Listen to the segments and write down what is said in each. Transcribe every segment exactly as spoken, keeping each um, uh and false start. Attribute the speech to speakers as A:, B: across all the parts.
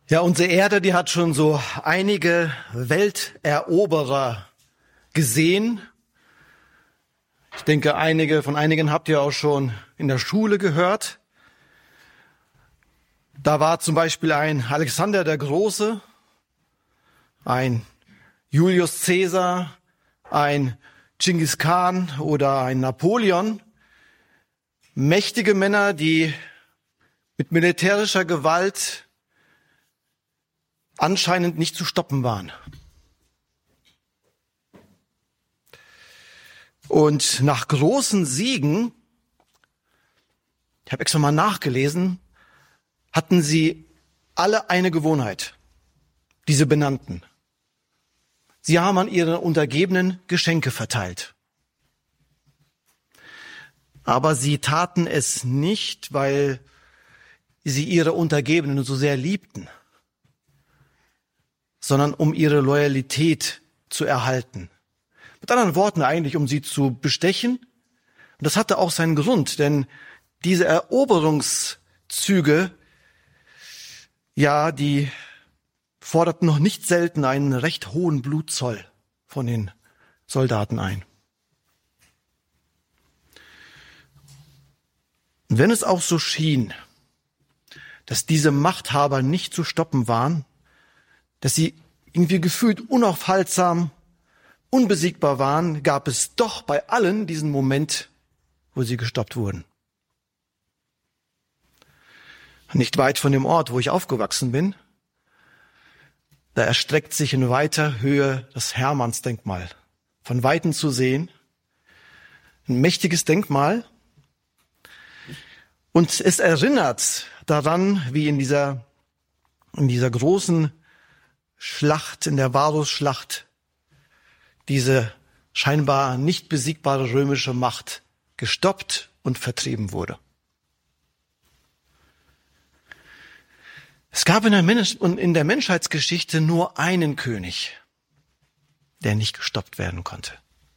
A: Ja, unsere Erde, die hat schon so einige Welteroberer gesehen. Ich denke, einige, von einigen habt ihr auch schon in der Schule gehört. Da war zum Beispiel ein Alexander der Große, ein Julius Caesar, ein Genghis Khan oder ein Napoleon. Mächtige Männer, die mit militärischer Gewalt anscheinend nicht zu stoppen waren. Und nach großen Siegen, ich habe extra mal nachgelesen, hatten sie alle eine Gewohnheit, diese Benannten. Sie haben an ihre Untergebenen Geschenke verteilt. Aber sie taten es nicht, weil sie ihre Untergebenen so sehr liebten, sondern um ihre Loyalität zu erhalten. Mit anderen Worten eigentlich, um sie zu bestechen. Und das hatte auch seinen Grund, denn diese Eroberungszüge, ja, die forderten noch nicht selten einen recht hohen Blutzoll von den Soldaten ein. Und wenn es auch so schien, dass diese Machthaber nicht zu stoppen waren, dass sie irgendwie gefühlt unaufhaltsam, unbesiegbar waren, gab es doch bei allen diesen Moment, wo sie gestoppt wurden. Nicht weit von dem Ort, wo ich aufgewachsen bin, da erstreckt sich in weiter Höhe das Hermannsdenkmal. Von Weitem zu sehen. Ein mächtiges Denkmal. Und es erinnert daran, wie in dieser, in dieser großen Schlacht, in der Varusschlacht, diese scheinbar nicht besiegbare römische Macht gestoppt und vertrieben wurde. Es gab in der, Mensch- in der Menschheitsgeschichte nur einen König, der nicht gestoppt werden konnte.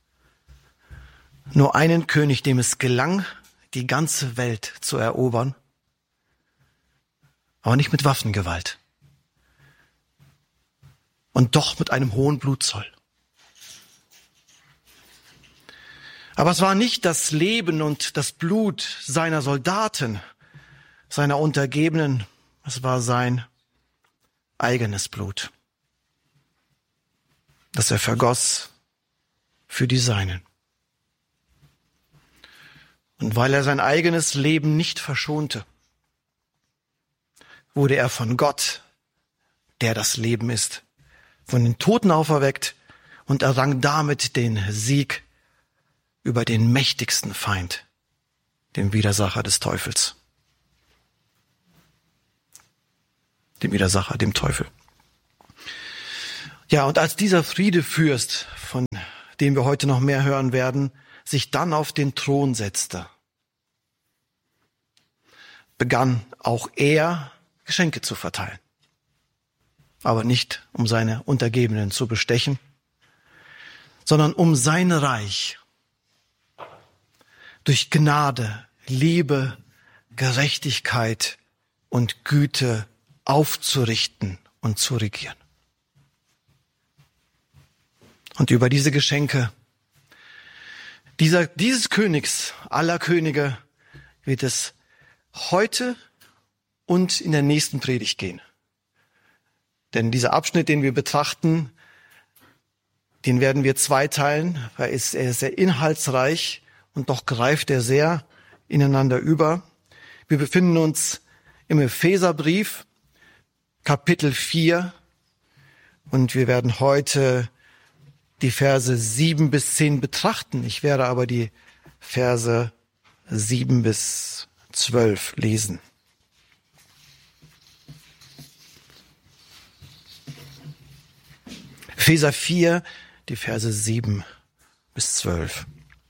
A: Nur einen König, dem es gelang, die ganze Welt zu erobern, aber nicht mit Waffengewalt. Und doch mit einem hohen Blutzoll. Aber es war nicht das Leben und das Blut seiner Soldaten, seiner Untergebenen, es war sein eigenes Blut, das er vergoss für die Seinen. Und weil er sein eigenes Leben nicht verschonte, wurde er von Gott, der das Leben ist, von den Toten auferweckt und errang damit den Sieg über den mächtigsten Feind, dem Widersacher des Teufels. Dem Widersacher, dem Teufel. Ja, und als dieser Friedefürst, von dem wir heute noch mehr hören werden, sich dann auf den Thron setzte, begann auch er Geschenke zu verteilen. Aber nicht, um seine Untergebenen zu bestechen, sondern um sein Reich durch Gnade, Liebe, Gerechtigkeit und Güte aufzurichten und zu regieren. Und über diese Geschenke dieser, dieses Königs aller Könige wird es heute und in der nächsten Predigt gehen. Denn dieser Abschnitt, den wir betrachten, den werden wir zweiteilen, weil er ist sehr inhaltsreich und doch greift er sehr ineinander über. Wir befinden uns im Epheserbrief, Kapitel vier, und wir werden heute die Verse sieben bis zehn betrachten. Ich werde aber die Verse sieben bis zwölf lesen. Epheser vier, die Verse sieben bis zwölf.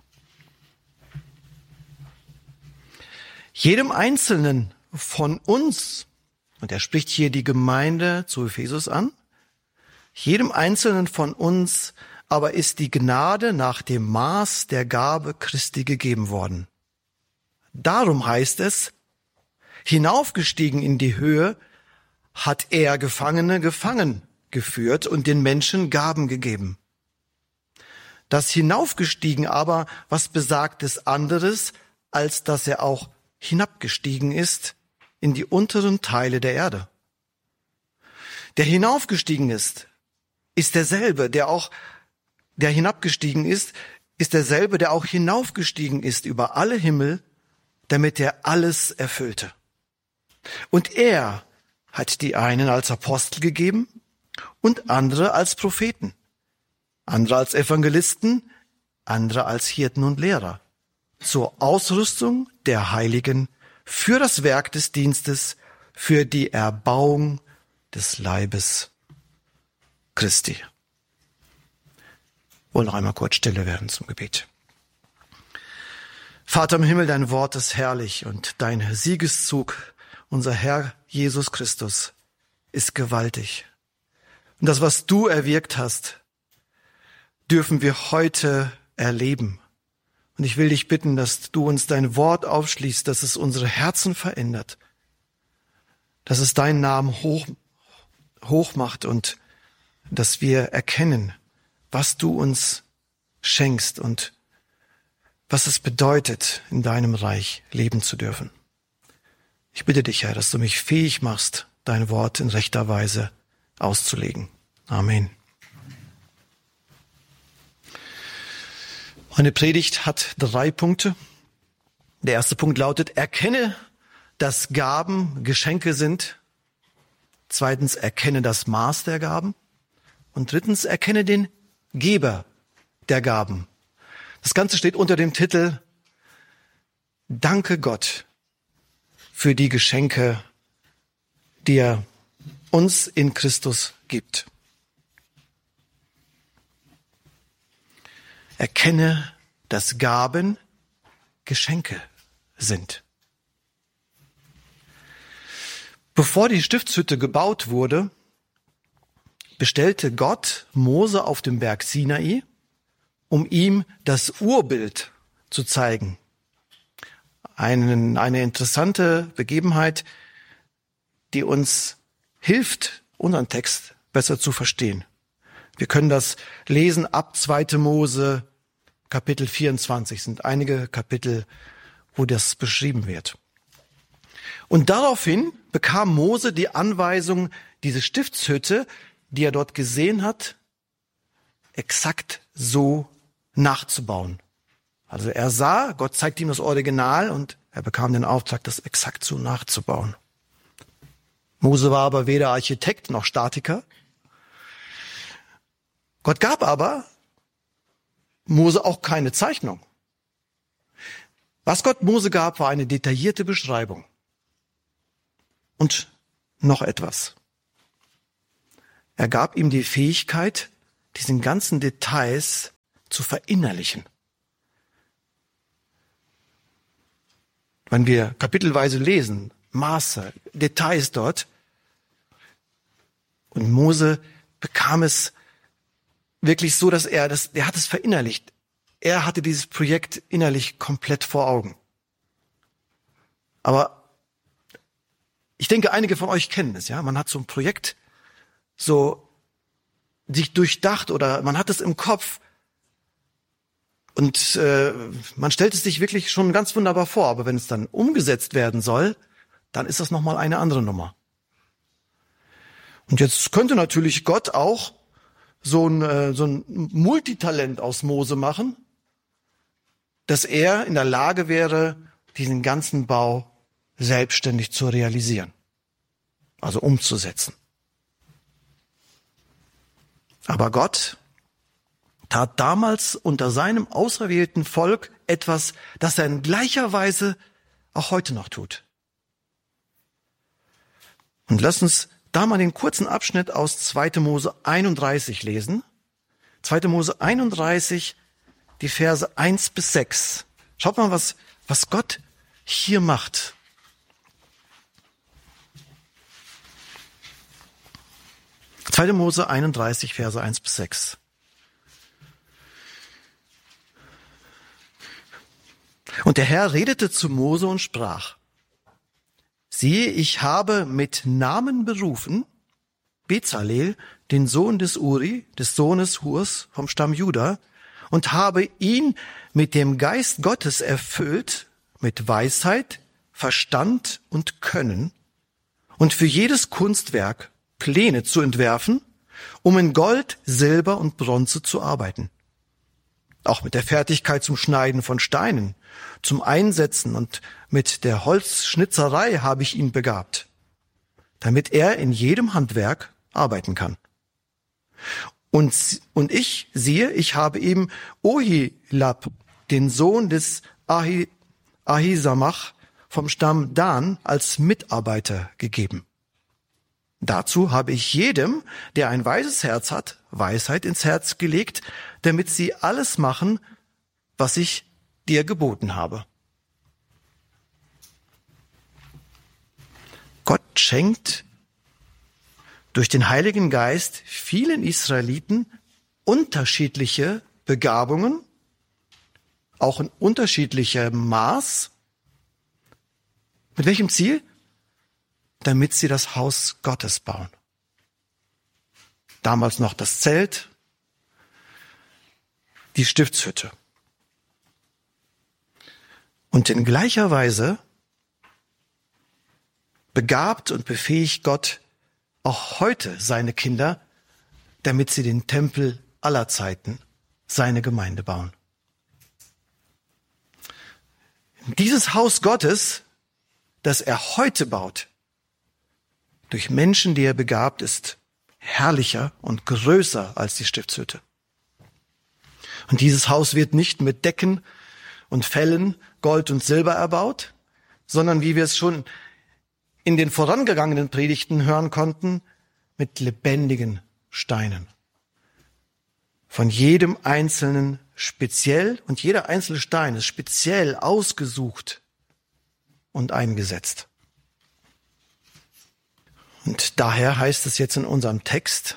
A: Jedem Einzelnen von uns, und er spricht hier die Gemeinde zu Ephesus an, jedem Einzelnen von uns aber ist die Gnade nach dem Maß der Gabe Christi gegeben worden. Darum heißt es, hinaufgestiegen in die Höhe, hat er Gefangene gefangen geführt und den Menschen Gaben gegeben. Das Hinaufgestiegen aber, was besagt es anderes, als dass er auch hinabgestiegen ist in die unteren Teile der Erde. Der hinaufgestiegen ist, ist derselbe, der auch, der hinabgestiegen ist, ist derselbe, der auch hinaufgestiegen ist über alle Himmel, damit er alles erfüllte. Und er hat die einen als Apostel gegeben und andere als Propheten, andere als Evangelisten, andere als Hirten und Lehrer, zur Ausrüstung der Heiligen, für das Werk des Dienstes, für die Erbauung des Leibes Christi. Wollen noch einmal kurz stille werden zum Gebet. Vater im Himmel, dein Wort ist herrlich und dein Siegeszug, unser Herr Jesus Christus, ist gewaltig. Und das, was du erwirkt hast, dürfen wir heute erleben. Und ich will dich bitten, dass du uns dein Wort aufschließt, dass es unsere Herzen verändert, dass es deinen Namen hoch, hoch macht und dass wir erkennen, was du uns schenkst und was es bedeutet, in deinem Reich leben zu dürfen. Ich bitte dich, Herr, dass du mich fähig machst, dein Wort in rechter Weise auszulegen. Amen. Meine Predigt hat drei Punkte. Der erste Punkt lautet, erkenne, dass Gaben Geschenke sind. Zweitens, erkenne das Maß der Gaben. Und drittens, erkenne den Geber der Gaben. Das Ganze steht unter dem Titel Danke Gott für die Geschenke, die er uns in Christus gibt. Erkenne, dass Gaben Geschenke sind. Bevor die Stiftshütte gebaut wurde, bestellte Gott Mose auf dem Berg Sinai, um ihm das Urbild zu zeigen. Eine, eine interessante Begebenheit, die uns hilft, unseren Text besser zu verstehen. Wir können das lesen ab zweite Mose Kapitel vierundzwanzig, sind einige Kapitel, wo das beschrieben wird. Und daraufhin bekam Mose die Anweisung, diese Stiftshütte, die er dort gesehen hat, exakt so nachzubauen. Also er sah, Gott zeigte ihm das Original und er bekam den Auftrag, das exakt so nachzubauen. Mose war aber weder Architekt noch Statiker. Gott gab aber Mose auch keine Zeichnung. Was Gott Mose gab, war eine detaillierte Beschreibung. Und noch etwas. Er gab ihm die Fähigkeit, diesen ganzen Details zu verinnerlichen. Wenn wir kapitelweise lesen, Maße, Details dort, und Mose bekam es wirklich so, dass er das, er hat es verinnerlicht. Er hatte dieses Projekt innerlich komplett vor Augen. Aber ich denke, einige von euch kennen es, ja. Man hat so ein Projekt so sich durchdacht oder man hat es im Kopf und äh, man stellt es sich wirklich schon ganz wunderbar vor. Aber wenn es dann umgesetzt werden soll, dann ist das nochmal eine andere Nummer. Und jetzt könnte natürlich Gott auch so ein, äh, so ein Multitalent aus Mose machen, dass er in der Lage wäre, diesen ganzen Bau selbstständig zu realisieren, also umzusetzen. Aber Gott tat damals unter seinem auserwählten Volk etwas, das er in gleicher Weise auch heute noch tut. Und lass uns da mal den kurzen Abschnitt aus zweite Mose einunddreißig lesen. zweite Mose einunddreißig, die Verse eins bis sechs. Schaut mal, was, was Gott hier macht. zweite Mose einunddreißig, Verse eins bis sechs. Und der Herr redete zu Mose und sprach: siehe, ich habe mit Namen berufen Bezalel, den Sohn des Uri, des Sohnes Hurs vom Stamm Juda, und habe ihn mit dem Geist Gottes erfüllt, mit Weisheit, Verstand und Können, und für jedes Kunstwerk Pläne zu entwerfen, um in Gold, Silber und Bronze zu arbeiten. Auch mit der Fertigkeit zum Schneiden von Steinen, zum Einsetzen und mit der Holzschnitzerei habe ich ihn begabt, damit er in jedem Handwerk arbeiten kann. Und, und ich, siehe, ich habe ihm Ohilab, den Sohn des Ahi, Ahisamach vom Stamm Dan, als Mitarbeiter gegeben. Dazu habe ich jedem, der ein weises Herz hat, Weisheit ins Herz gelegt, damit sie alles machen, was ich dir geboten habe. Gott schenkt durch den Heiligen Geist vielen Israeliten unterschiedliche Begabungen, auch in unterschiedlichem Maß. Mit welchem Ziel? Damit sie das Haus Gottes bauen. Damals noch das Zelt, die Stiftshütte. Und in gleicher Weise begabt und befähigt Gott auch heute seine Kinder, damit sie den Tempel aller Zeiten, seine Gemeinde bauen. Dieses Haus Gottes, das er heute baut, durch Menschen, die er begabt, ist herrlicher und größer als die Stiftshütte. Und dieses Haus wird nicht mit Decken und Fellen, Gold und Silber erbaut, sondern wie wir es schon in den vorangegangenen Predigten hören konnten, mit lebendigen Steinen. Von jedem einzelnen speziell, und jeder einzelne Stein ist speziell ausgesucht und eingesetzt. Und daher heißt es jetzt in unserem Text,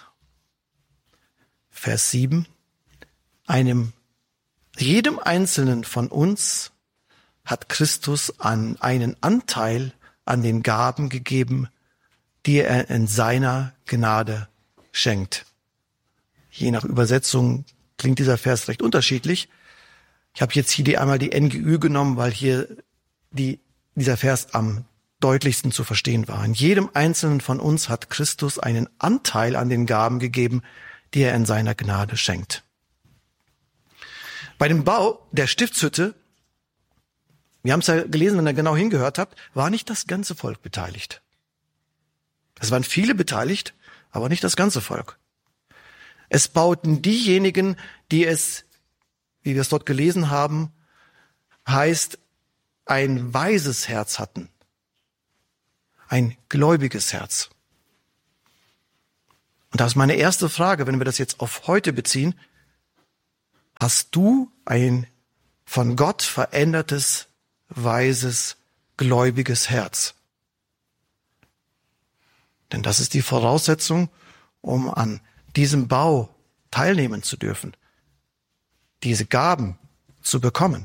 A: Vers sieben, einem, jedem Einzelnen von uns hat Christus an einen Anteil an den Gaben gegeben, die er in seiner Gnade schenkt. Je nach Übersetzung klingt dieser Vers recht unterschiedlich. Ich habe jetzt hier die, einmal die N G Ü genommen, weil hier die, dieser Vers am deutlichsten zu verstehen war. In jedem Einzelnen von uns hat Christus einen Anteil an den Gaben gegeben, die er in seiner Gnade schenkt. Bei dem Bau der Stiftshütte, wir haben es ja gelesen, wenn ihr genau hingehört habt, war nicht das ganze Volk beteiligt. Es waren viele beteiligt, aber nicht das ganze Volk. Es bauten diejenigen, die es, wie wir es dort gelesen haben, heißt, ein weises Herz hatten. Ein gläubiges Herz. Und das ist meine erste Frage, wenn wir das jetzt auf heute beziehen. Hast du ein von Gott verändertes, weises, gläubiges Herz? Denn das ist die Voraussetzung, um an diesem Bau teilnehmen zu dürfen, diese Gaben zu bekommen.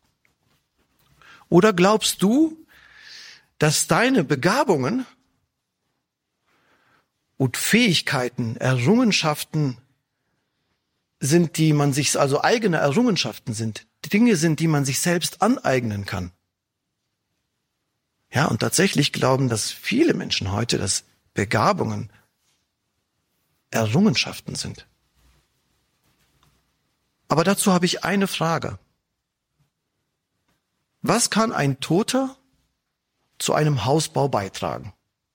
A: Oder glaubst du, dass deine Begabungen und Fähigkeiten, Errungenschaften sind, die man sich, also eigene Errungenschaften sind, Dinge sind, die man sich selbst aneignen kann? Ja, und tatsächlich glauben, dass viele Menschen heute, dass Begabungen Errungenschaften sind. Aber dazu habe ich eine Frage. Was kann ein Toter zu einem Hausbau beitragen?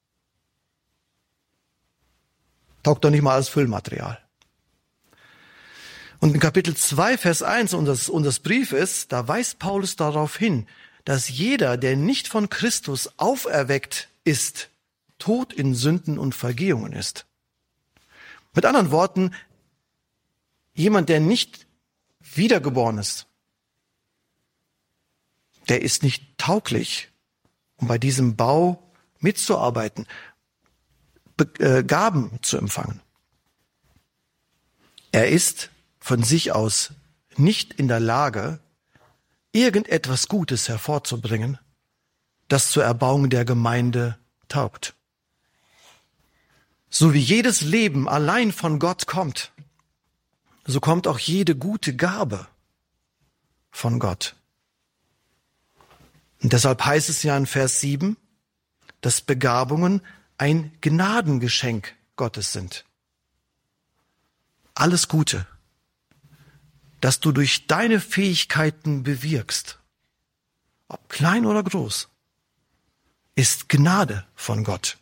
A: Taugt doch nicht mal als Füllmaterial. Und in Kapitel zwei, Vers eins unseres, unseres Briefes, da weist Paulus darauf hin, dass jeder, der nicht von Christus auferweckt ist, tot in Sünden und Vergehungen ist. Mit anderen Worten, jemand, der nicht wiedergeboren ist, der ist nicht tauglich, um bei diesem Bau mitzuarbeiten, Be- äh, Gaben zu empfangen. Er ist von sich aus nicht in der Lage, irgendetwas Gutes hervorzubringen das zur Erbauung der Gemeinde taugt. So wie jedes Leben allein von Gott kommt, so kommt auch jede gute Gabe von Gott. Und deshalb heißt es ja in Vers sieben, dass Begabungen ein Gnadengeschenk Gottes sind. Alles Gute, das du durch deine Fähigkeiten bewirkst, ob klein oder groß, ist Gnade von Gott.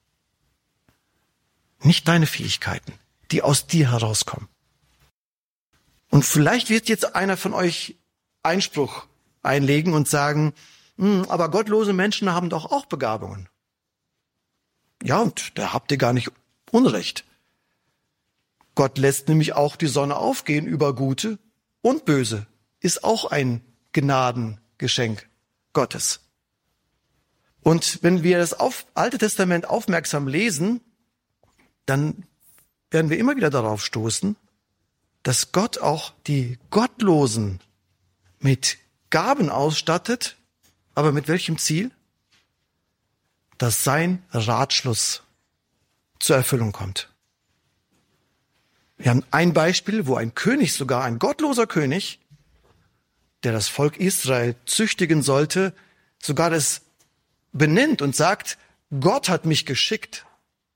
A: Nicht deine Fähigkeiten, die aus dir herauskommen. Und vielleicht wird jetzt einer von euch Einspruch einlegen und sagen, hm, aber gottlose Menschen haben doch auch Begabungen. Ja, und da habt ihr gar nicht Unrecht. Gott lässt nämlich auch die Sonne aufgehen über Gute und Böse. Ist auch ein Gnadengeschenk Gottes. Und wenn wir das auf, Alte Testament aufmerksam lesen, dann werden wir immer wieder darauf stoßen, dass Gott auch die Gottlosen mit Gaben ausstattet, aber mit welchem Ziel? Dass sein Ratschluss zur Erfüllung kommt. Wir haben ein Beispiel, wo ein König, sogar ein gottloser König, der das Volk Israel züchtigen sollte, sogar das benennt und sagt, Gott hat mich geschickt.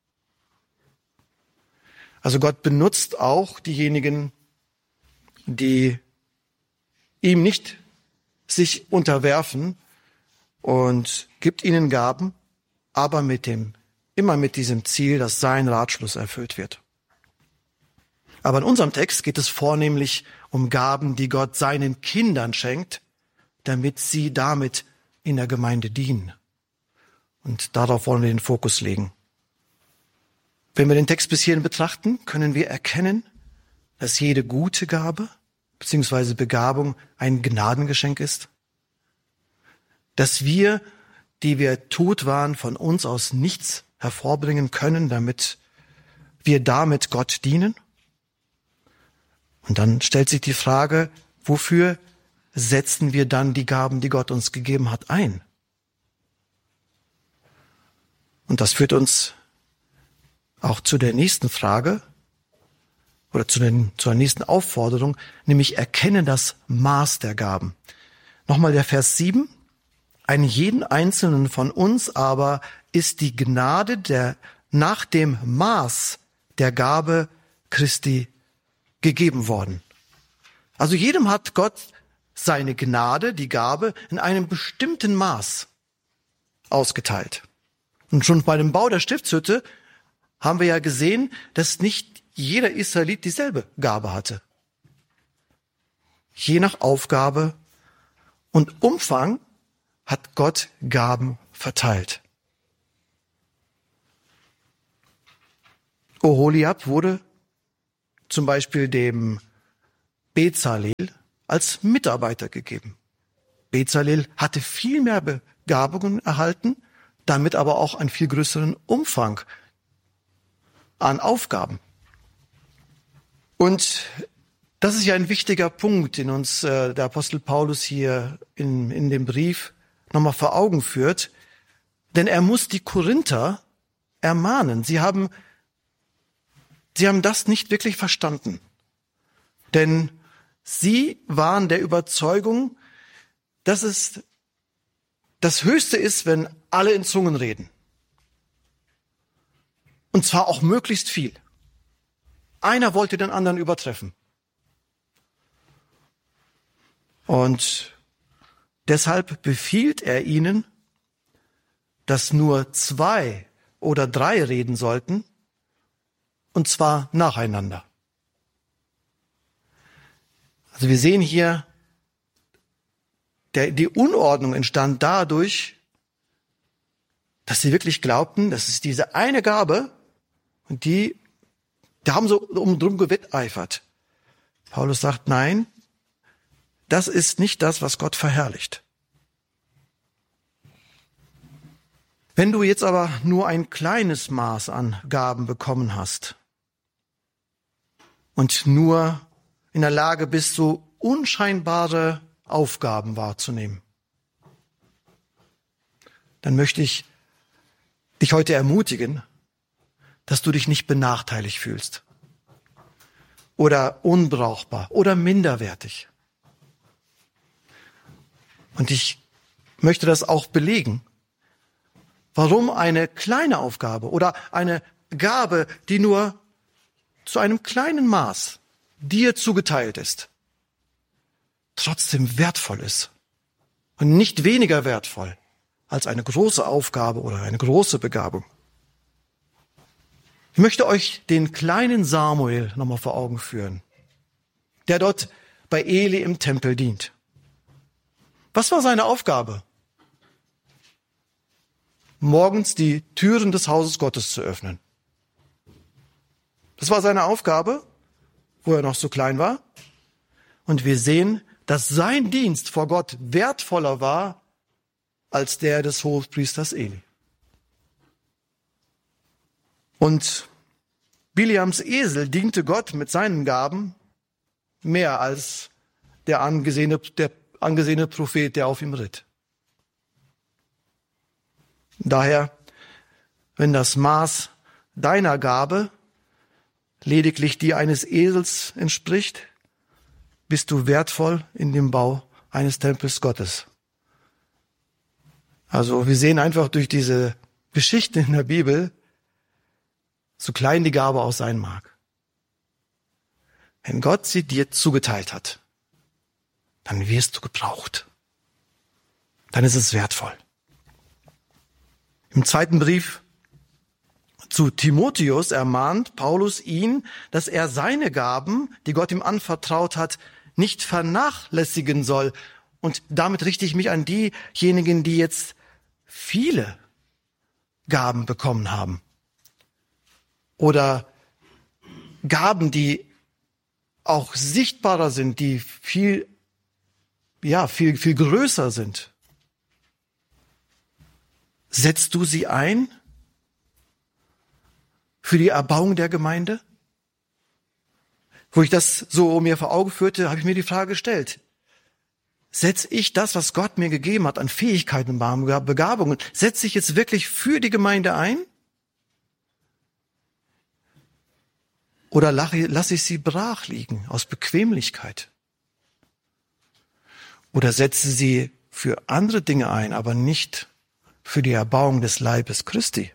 A: Also Gott benutzt auch diejenigen, die ihm nicht sich unterwerfen und gibt ihnen Gaben, aber mit dem, immer mit diesem Ziel, dass sein Ratschluss erfüllt wird. Aber in unserem Text geht es vornehmlich um Gaben, die Gott seinen Kindern schenkt, damit sie damit in der Gemeinde dienen. Und darauf wollen wir den Fokus legen. Wenn wir den Text bis hierhin betrachten, können wir erkennen, dass jede gute Gabe bzw. Begabung ein Gnadengeschenk ist. Dass wir, die wir tot waren, von uns aus nichts hervorbringen können, damit wir damit Gott dienen. Und dann stellt sich die Frage, wofür setzen wir dann die Gaben, die Gott uns gegeben hat, ein? Und das führt uns auch zu der nächsten Frage oder zu den, zur nächsten Aufforderung, nämlich erkenne das Maß der Gaben. Nochmal der Vers sieben. Ein jeden Einzelnen von uns aber ist die Gnade der, nach dem Maß der Gabe Christi gegeben worden. Also jedem hat Gott seine Gnade, die Gabe, in einem bestimmten Maß ausgeteilt. Und schon bei dem Bau der Stiftshütte haben wir ja gesehen, dass nicht jeder Israelit dieselbe Gabe hatte. Je nach Aufgabe und Umfang hat Gott Gaben verteilt. Oholiab wurde zum Beispiel dem Bezalel als Mitarbeiter gegeben. Bezalel hatte viel mehr Begabungen erhalten, damit aber auch einen viel größeren Umfang an Aufgaben. Und das ist ja ein wichtiger Punkt, den uns äh, der Apostel Paulus hier in, in dem Brief nochmal vor Augen führt. Denn er muss die Korinther ermahnen. Sie haben, sie haben das nicht wirklich verstanden. Denn sie waren der Überzeugung, dass es das Höchste ist, wenn alle in Zungen reden. Und zwar auch möglichst viel. Einer wollte den anderen übertreffen. Und deshalb befiehlt er ihnen, dass nur zwei oder drei reden sollten, und zwar nacheinander. Also wir sehen hier, der, die Unordnung entstand dadurch, dass sie wirklich glaubten, dass es diese eine Gabe, und die, die haben so um drum gewetteifert. Paulus sagt, nein, das ist nicht das, was Gott verherrlicht. Wenn du jetzt aber nur ein kleines Maß an Gaben bekommen hast und nur in der Lage bist, so unscheinbare Aufgaben wahrzunehmen, dann möchte ich dich heute ermutigen, dass du dich nicht benachteiligt fühlst oder unbrauchbar oder minderwertig. Und ich möchte das auch belegen, warum eine kleine Aufgabe oder eine Gabe, die nur zu einem kleinen Maß dir zugeteilt ist, trotzdem wertvoll ist und nicht weniger wertvoll als eine große Aufgabe oder eine große Begabung. Ich möchte euch den kleinen Samuel nochmal vor Augen führen, der dort bei Eli im Tempel dient. Was war seine Aufgabe? Morgens die Türen des Hauses Gottes zu öffnen. Das war seine Aufgabe, wo er noch so klein war. Und wir sehen, dass sein Dienst vor Gott wertvoller war als der des Hohepriesters Eli. Und Biliams Esel diente Gott mit seinen Gaben mehr als der angesehene, der angesehene Prophet, der auf ihm ritt. Daher, wenn das Maß deiner Gabe lediglich die eines Esels entspricht, bist du wertvoll in dem Bau eines Tempels Gottes. Also wir sehen einfach durch diese Geschichte in der Bibel, so klein die Gabe auch sein mag. Wenn Gott sie dir zugeteilt hat, dann wirst du gebraucht. Dann ist es wertvoll. Im zweiten Brief zu Timotheus ermahnt Paulus ihn, dass er seine Gaben, die Gott ihm anvertraut hat, nicht vernachlässigen soll. Und damit richte ich mich an diejenigen, die jetzt viele Gaben bekommen haben. Oder Gaben, die auch sichtbarer sind, die viel, ja, viel, viel größer sind. Setzt du sie ein für die Erbauung der Gemeinde? Wo ich das so mir vor Augen führte, habe ich mir die Frage gestellt. Setze ich das, was Gott mir gegeben hat an Fähigkeiten und Begabungen, setze ich jetzt wirklich für die Gemeinde ein? Oder lasse ich sie brach liegen aus Bequemlichkeit? Oder setze sie für andere Dinge ein, aber nicht für die Erbauung des Leibes Christi?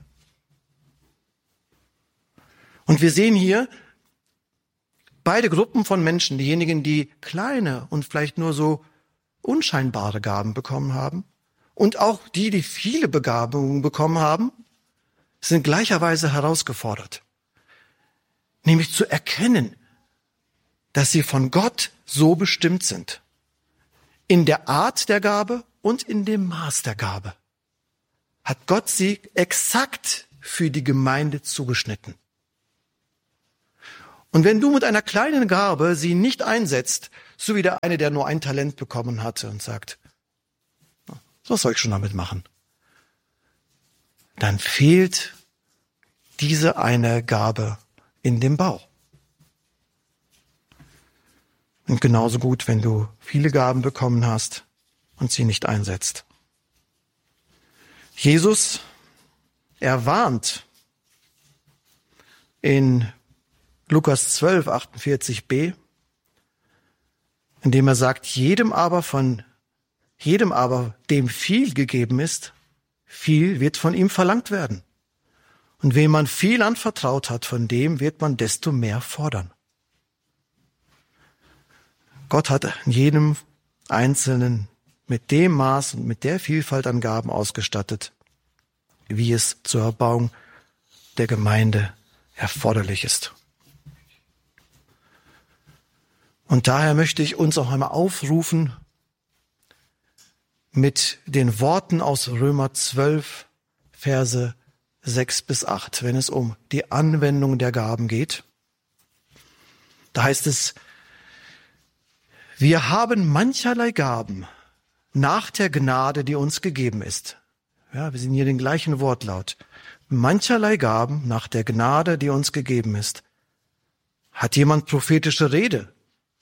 A: Und wir sehen hier beide Gruppen von Menschen, diejenigen, die kleine und vielleicht nur so unscheinbare Gaben bekommen haben und auch die, die viele Begabungen bekommen haben, sind gleicherweise herausgefordert. Nämlich zu erkennen, dass sie von Gott so bestimmt sind. In der Art der Gabe und in dem Maß der Gabe hat Gott sie exakt für die Gemeinde zugeschnitten. Und wenn du mit einer kleinen Gabe sie nicht einsetzt, so wie der eine, der nur ein Talent bekommen hatte und sagt, was soll ich schon damit machen? Dann fehlt diese eine Gabe in dem Bau. Und genauso gut, wenn du viele Gaben bekommen hast und sie nicht einsetzt. Jesus, er warnt in Lukas zwölf, achtundvierzig b, indem er sagt, jedem aber von, jedem aber, dem viel gegeben ist, viel wird von ihm verlangt werden. Und wem man viel anvertraut hat, von dem wird man desto mehr fordern. Gott hat jedem Einzelnen mit dem Maß und mit der Vielfalt an Gaben ausgestattet, wie es zur Erbauung der Gemeinde erforderlich ist. Und daher möchte ich uns auch einmal aufrufen mit den Worten aus Römer zwölf, Verse sechs bis acht, wenn es um die Anwendung der Gaben geht. Da heißt es, wir haben mancherlei Gaben nach der Gnade, die uns gegeben ist. Ja, wir sehen hier den gleichen Wortlaut. Mancherlei Gaben nach der Gnade, die uns gegeben ist. Hat jemand prophetische Rede?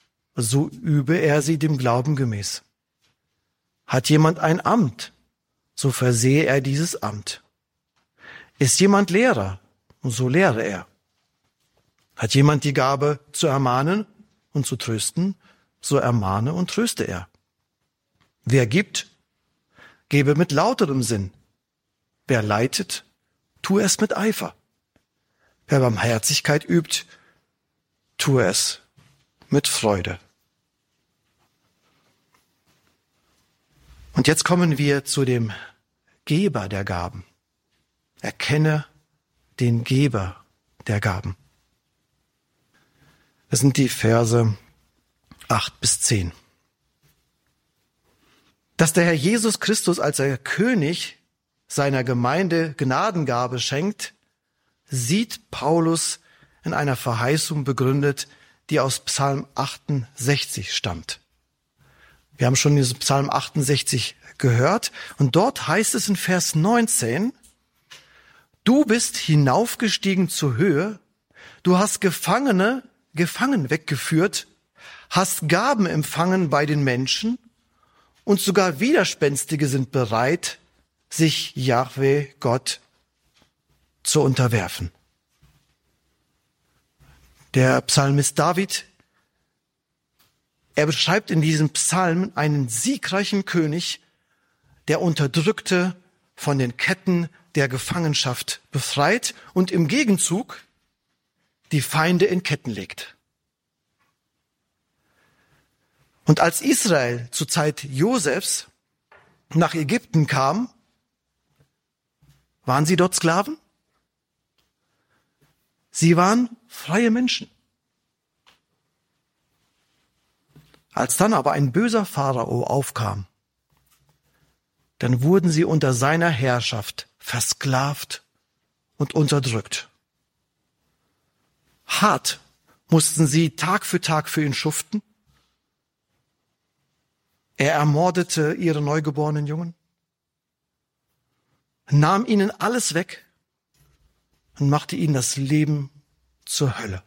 A: So übe er sie dem Glauben gemäß. Hat jemand ein Amt? so versehe er dieses Amt. Ist jemand Lehrer, so lehre er. Hat jemand die Gabe zu ermahnen und zu trösten, so ermahne und tröste er. Wer gibt, gebe mit lauterem Sinn. Wer leitet, tue es mit Eifer. Wer Barmherzigkeit übt, tue es mit Freude. Und jetzt kommen wir zu dem Geber der Gaben. Erkenne den Geber der Gaben. Das sind die Verse acht bis zehn. Dass der Herr Jesus Christus als der König seiner Gemeinde Gnadengabe schenkt, sieht Paulus in einer Verheißung begründet, die aus Psalm achtundsechzig stammt. Wir haben schon diesen Psalm achtundsechzig gehört und dort heißt es in Vers neunzehn, du bist hinaufgestiegen zur Höhe, du hast Gefangene gefangen weggeführt, hast Gaben empfangen bei den Menschen und sogar Widerspenstige sind bereit, sich Jahwe Gott zu unterwerfen. Der Psalmist David, er beschreibt in diesem Psalm einen siegreichen König, der Unterdrückte von den Ketten der Gefangenschaft befreit und im Gegenzug die Feinde in Ketten legt. Und als Israel zur Zeit Josefs nach Ägypten kam, waren sie dort Sklaven? Sie waren freie Menschen. Als dann aber ein böser Pharao aufkam, dann wurden sie unter seiner Herrschaft versklavt und unterdrückt. Hart mussten sie Tag für Tag für ihn schuften. Er ermordete ihre neugeborenen Jungen, nahm ihnen alles weg und machte ihnen das Leben zur Hölle.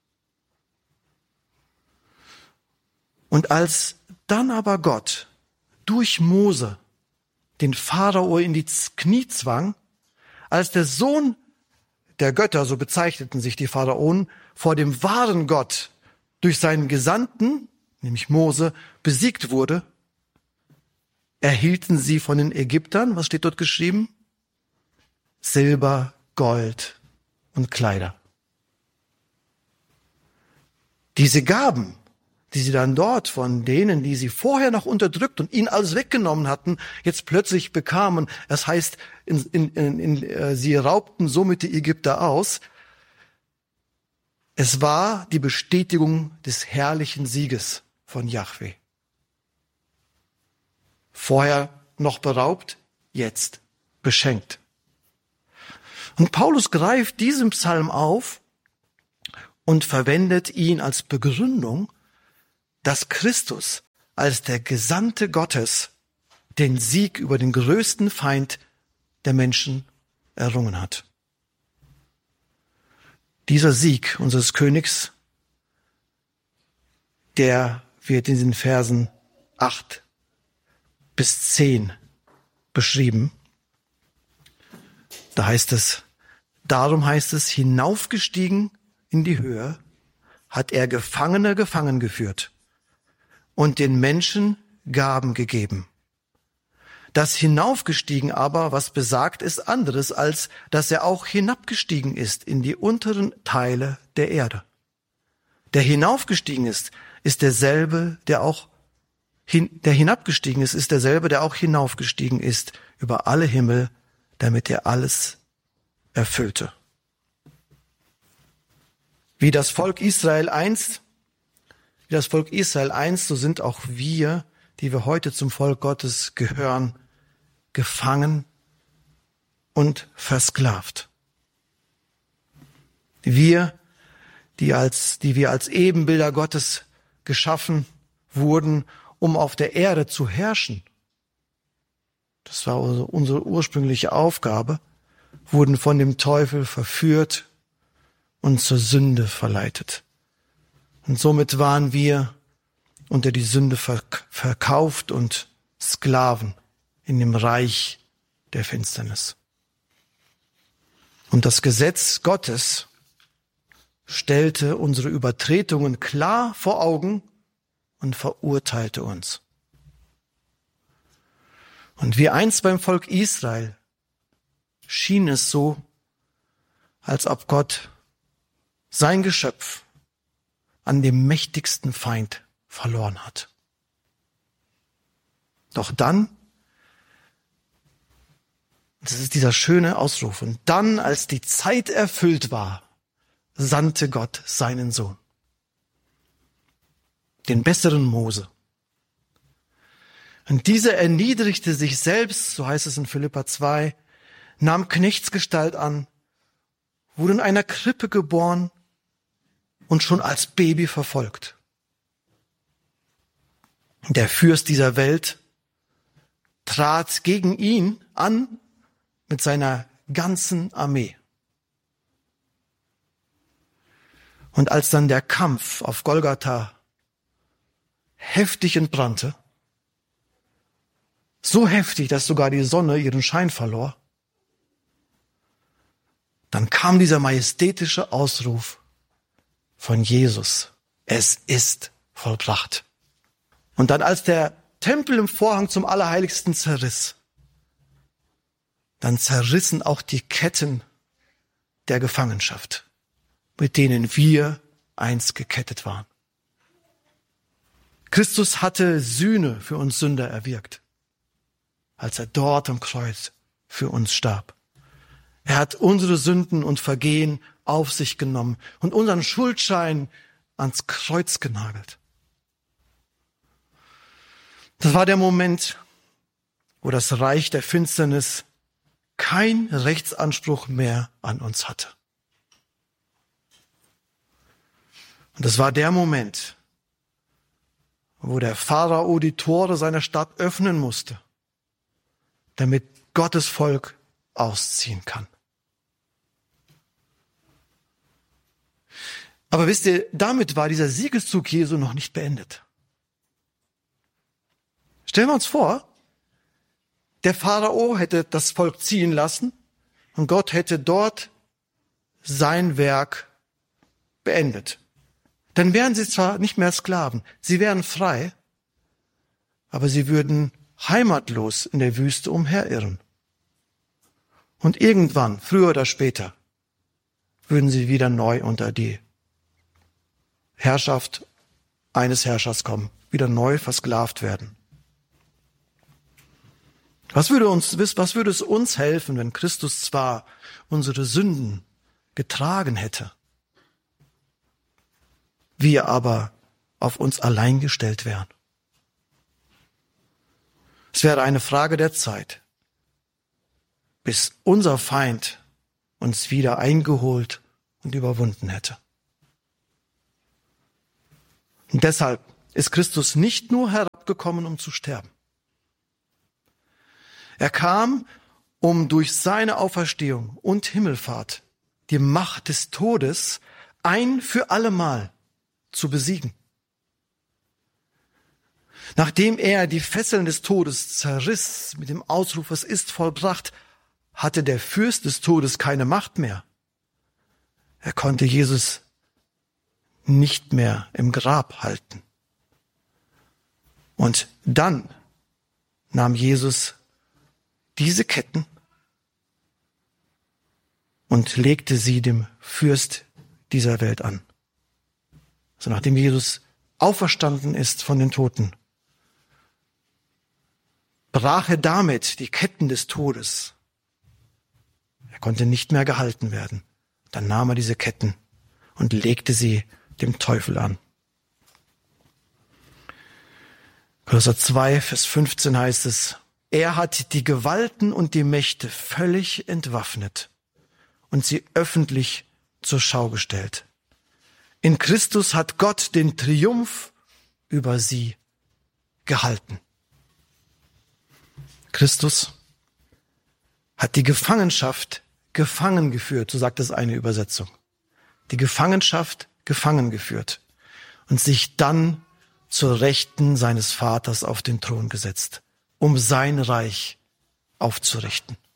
A: Und als dann aber Gott durch Mose den Pharao in die Knie zwang, als der Sohn der Götter, so bezeichneten sich die Pharaonen, vor dem wahren Gott durch seinen Gesandten, nämlich Mose, besiegt wurde, erhielten sie von den Ägyptern, was steht dort geschrieben? Silber, Gold und Kleider. Diese Gaben, die sie dann dort von denen, die sie vorher noch unterdrückt und ihnen alles weggenommen hatten, jetzt plötzlich bekamen. Das heißt, in, in, in, in, äh, sie raubten somit die Ägypter aus. Es war die Bestätigung des herrlichen Sieges von Jahwe. Vorher noch beraubt, jetzt beschenkt. Und Paulus greift diesen Psalm auf und verwendet ihn als Begründung, dass Christus als der Gesandte Gottes den Sieg über den größten Feind der Menschen errungen hat. Dieser Sieg unseres Königs, der wird in den Versen acht bis zehn beschrieben. Da heißt es, darum heißt es, hinaufgestiegen in die Höhe, hat er Gefangene gefangen geführt und den Menschen Gaben gegeben. Das hinaufgestiegen aber, was besagt, ist anderes, als dass er auch hinabgestiegen ist in die unteren Teile der Erde. Der hinaufgestiegen ist, ist derselbe, der auch hin, der hinabgestiegen ist, ist derselbe, der auch hinaufgestiegen ist über alle Himmel, damit er alles erfüllte. Wie das Volk Israel einst, wie das Volk Israel einst, so sind auch wir, die wir heute zum Volk Gottes gehören, gefangen und versklavt. Wir, die als, die wir als Ebenbilder Gottes geschaffen wurden, um auf der Erde zu herrschen. Das war unsere, unsere ursprüngliche Aufgabe, wurden von dem Teufel verführt und zur Sünde verleitet. Und somit waren wir unter die Sünde verkauft und Sklaven in dem Reich der Finsternis. Und das Gesetz Gottes stellte unsere Übertretungen klar vor Augen und verurteilte uns. Und wie einst beim Volk Israel schien es so, als ob Gott sein Geschöpf an dem mächtigsten Feind verloren hat. Doch dann, das ist dieser schöne Ausruf, und dann, als die Zeit erfüllt war, sandte Gott seinen Sohn, den besseren Mose. Und dieser erniedrigte sich selbst, so heißt es in Philipper zwei, nahm Knechtsgestalt an, wurde in einer Krippe geboren und schon als Baby verfolgt. Der Fürst dieser Welt trat gegen ihn an mit seiner ganzen Armee. Und als dann der Kampf auf Golgatha heftig entbrannte, so heftig, dass sogar die Sonne ihren Schein verlor, dann kam dieser majestätische Ausruf von Jesus: Es ist vollbracht. Und dann, als der Tempel im Vorhang zum Allerheiligsten zerriss, dann zerrissen auch die Ketten der Gefangenschaft, mit denen wir einst gekettet waren. Christus hatte Sühne für uns Sünder erwirkt, als er dort am Kreuz für uns starb. Er hat unsere Sünden und Vergehen auf sich genommen und unseren Schuldschein ans Kreuz genagelt. Das war der Moment, wo das Reich der Finsternis kein Rechtsanspruch mehr an uns hatte. Und das war der Moment, wo der Pharao die Tore seiner Stadt öffnen musste, damit Gottes Volk ausziehen kann. Aber wisst ihr, damit war dieser Siegeszug Jesu noch nicht beendet. Stellen wir uns vor, der Pharao hätte das Volk ziehen lassen und Gott hätte dort sein Werk beendet. Dann wären sie zwar nicht mehr Sklaven, sie wären frei, aber sie würden heimatlos in der Wüste umherirren. Und irgendwann, früher oder später, würden sie wieder neu unter die Herrschaft eines Herrschers kommen, wieder neu versklavt werden. Was würde uns, was würde es uns helfen, wenn Christus zwar unsere Sünden getragen hätte, wir aber auf uns allein gestellt wären? Es wäre eine Frage der Zeit, bis unser Feind uns wieder eingeholt und überwunden hätte. Und deshalb ist Christus nicht nur herabgekommen, um zu sterben. Er kam, um durch seine Auferstehung und Himmelfahrt die Macht des Todes ein für allemal zu besiegen. Nachdem er die Fesseln des Todes zerriss mit dem Ausruf, es ist vollbracht, hatte der Fürst des Todes keine Macht mehr. Er konnte Jesus nicht mehr im Grab halten. Und dann nahm Jesus diese Ketten und legte sie dem Fürst dieser Welt an. Also nachdem Jesus auferstanden ist von den Toten, brach er damit die Ketten des Todes. Er konnte nicht mehr gehalten werden. Dann nahm er diese Ketten und legte sie dem Teufel an. Kolosser zwei, Vers fünfzehn heißt es: Er hat die Gewalten und die Mächte völlig entwaffnet und sie öffentlich zur Schau gestellt. In Christus hat Gott den Triumph über sie gehalten. Christus hat die Gefangenschaft gefangen geführt, so sagt es eine Übersetzung. Die Gefangenschaft gefangen geführt und sich dann zur Rechten seines Vaters auf den Thron gesetzt, um sein Reich aufzurichten.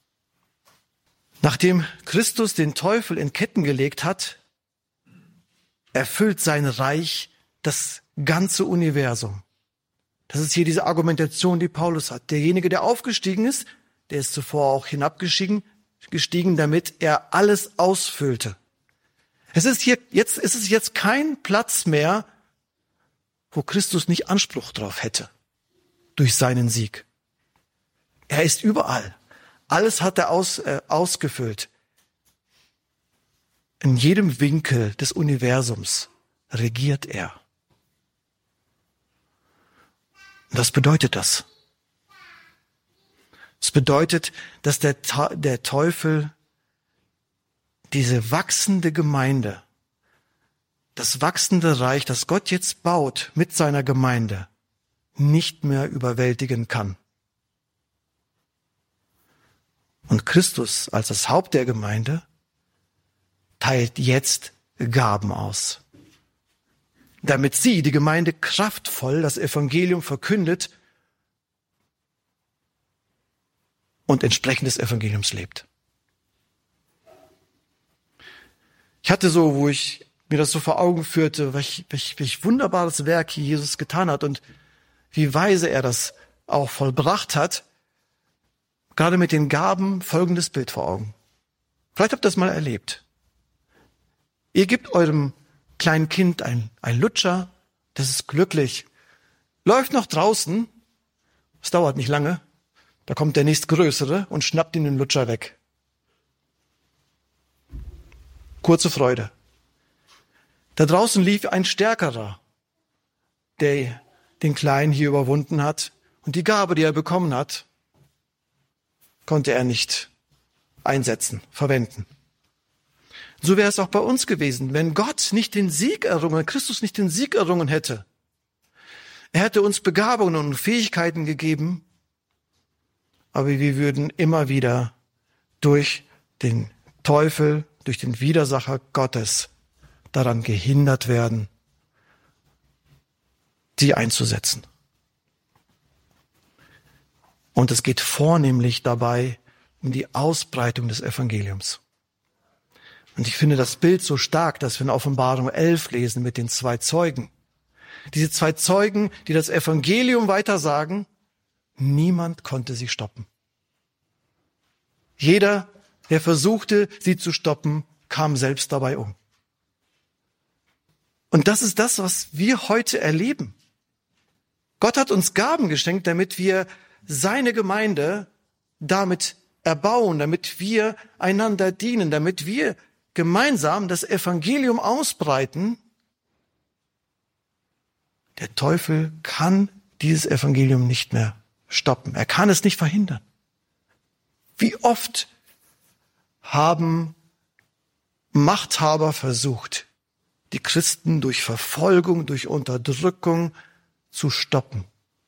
A: Nachdem Christus den Teufel in Ketten gelegt hat, erfüllt sein Reich das ganze Universum. Das ist hier diese Argumentation, die Paulus hat. Derjenige, der aufgestiegen ist, der ist zuvor auch hinabgestiegen, gestiegen, damit er alles ausfüllte. Es ist hier jetzt, es ist jetzt kein Platz mehr, wo Christus nicht Anspruch drauf hätte, durch seinen Sieg. Er ist überall. Alles hat er aus, äh, ausgefüllt. In jedem Winkel des Universums regiert er. Und was bedeutet das? Es bedeutet, dass der, der Teufel diese wachsende Gemeinde, das wachsende Reich, das Gott jetzt baut mit seiner Gemeinde, nicht mehr überwältigen kann. Und Christus als das Haupt der Gemeinde teilt jetzt Gaben aus, damit sie, die Gemeinde, kraftvoll das Evangelium verkündet und entsprechend des Evangeliums lebt. Ich hatte so, wo ich mir das so vor Augen führte, welch, welch, welch wunderbares Werk hier Jesus getan hat und wie weise er das auch vollbracht hat, gerade mit den Gaben folgendes Bild vor Augen. Vielleicht habt ihr das mal erlebt. Ihr gebt eurem kleinen Kind ein, ein Lutscher, das ist glücklich, läuft noch draußen, es dauert nicht lange, da kommt der nächstgrößere und schnappt ihn den Lutscher weg. Kurze Freude. Da draußen lief ein Stärkerer, der den Kleinen hier überwunden hat und die Gabe, die er bekommen hat, konnte er nicht einsetzen, verwenden. So wäre es auch bei uns gewesen, wenn Gott nicht den Sieg errungen, Christus nicht den Sieg errungen hätte. Er hätte uns Begabungen und Fähigkeiten gegeben, aber wir würden immer wieder durch den Teufel, durch den Widersacher Gottes daran gehindert werden, sie einzusetzen. Und es geht vornehmlich dabei um die Ausbreitung des Evangeliums. Und ich finde das Bild so stark, dass wir in Offenbarung elf lesen mit den zwei Zeugen. Diese zwei Zeugen, die das Evangelium weitersagen, niemand konnte sie stoppen. Jeder, der versuchte, sie zu stoppen, kam selbst dabei um. Und das ist das, was wir heute erleben. Gott hat uns Gaben geschenkt, damit wir seine Gemeinde damit erbauen, damit wir einander dienen, damit wir gemeinsam das Evangelium ausbreiten. Der Teufel kann dieses Evangelium nicht mehr stoppen. Er kann es nicht verhindern. Wie oft haben Machthaber versucht, die Christen durch Verfolgung, durch Unterdrückung zu stoppen.